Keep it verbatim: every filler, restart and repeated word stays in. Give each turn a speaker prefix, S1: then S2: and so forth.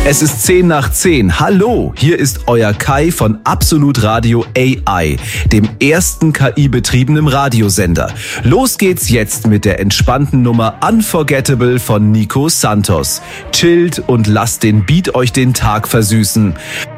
S1: Es ist zehn nach zehn. Hallo, hier ist euer Kai von Absolut Radio A I, dem ersten K I-betriebenen Radiosender. Los geht's jetzt mit der entspannten Nummer Unforgettable von Nico Santos. Chillt und lasst den Beat euch den Tag versüßen.